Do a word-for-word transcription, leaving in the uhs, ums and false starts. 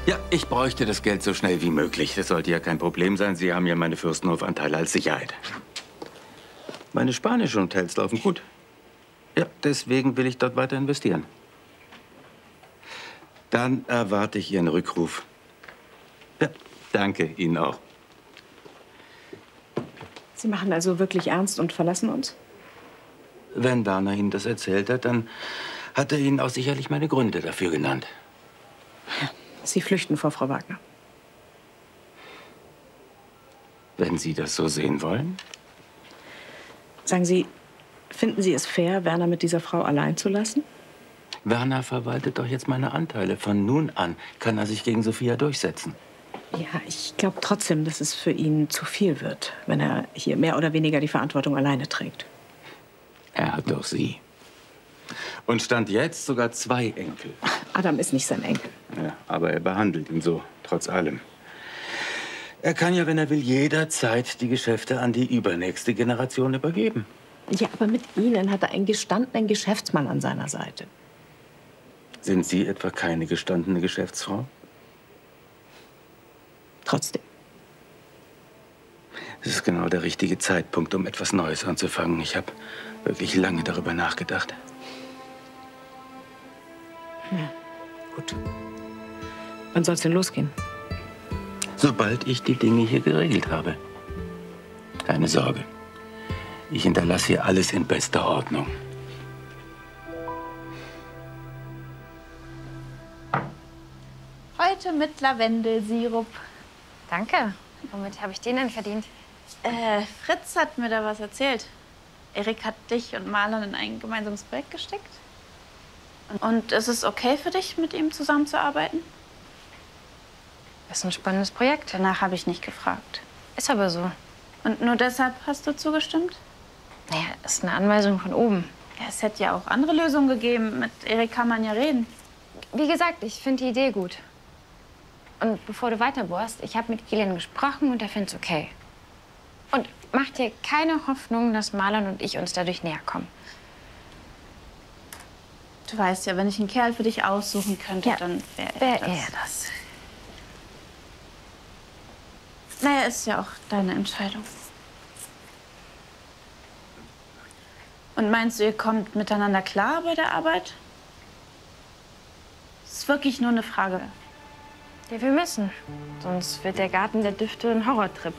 Ja, ich bräuchte das Geld so schnell wie möglich. Das sollte ja kein Problem sein. Sie haben ja meine Fürstenhof-Anteile als Sicherheit. Meine spanischen Hotels laufen gut. Ja, deswegen will ich dort weiter investieren. Dann erwarte ich Ihren Rückruf. Ja, danke Ihnen auch. Sie machen also wirklich ernst und verlassen uns? Wenn Werner Ihnen das erzählt hat, dann hat er Ihnen auch sicherlich meine Gründe dafür genannt. Sie flüchten vor Frau Wagner. Wenn Sie das so sehen wollen. Sagen Sie, finden Sie es fair, Werner mit dieser Frau allein zu lassen? Werner verwaltet doch jetzt meine Anteile. Von nun an kann er sich gegen Sophia durchsetzen. Ja, ich glaube trotzdem, dass es für ihn zu viel wird, wenn er hier mehr oder weniger die Verantwortung alleine trägt. Er hat doch Sie. Und stand jetzt sogar zwei Enkel. Adam ist nicht sein Enkel. Ja, aber er behandelt ihn so, trotz allem. Er kann ja, wenn er will, jederzeit die Geschäfte an die übernächste Generation übergeben. Ja, aber mit Ihnen hat er einen gestandenen Geschäftsmann an seiner Seite. Sind Sie etwa keine gestandene Geschäftsfrau? Trotzdem. Es ist genau der richtige Zeitpunkt, um etwas Neues anzufangen. Ich habe wirklich lange darüber nachgedacht. Ja, gut. Wann soll es denn losgehen? Sobald ich die Dinge hier geregelt habe. Keine Sorge. Ich hinterlasse hier alles in bester Ordnung. Heute mit Lavendelsirup. Danke. Womit habe ich den denn verdient? Äh, Fritz hat mir da was erzählt. Erik hat dich und Marlon in ein gemeinsames Projekt gesteckt. Und ist es okay für dich, mit ihm zusammenzuarbeiten? Das ist ein spannendes Projekt. Danach habe ich nicht gefragt. Ist aber so. Und nur deshalb hast du zugestimmt? Naja, ist eine Anweisung von oben. Ja, es hätte ja auch andere Lösungen gegeben. Mit Erik kann man ja reden. Wie gesagt, ich finde die Idee gut. Und bevor du weiterbohrst, ich habe mit Kilian gesprochen und er findet es okay. Und mach dir keine Hoffnung, dass Marlon und ich uns dadurch näher kommen. Du weißt ja, wenn ich einen Kerl für dich aussuchen könnte, Ja, dann wäre er wär das. er das. Naja, ist ja auch deine Entscheidung. Und meinst du, ihr kommt miteinander klar bei der Arbeit? Es ist wirklich nur eine Frage. Ja, wir müssen. Sonst wird der Garten der Düfte ein Horrortrip.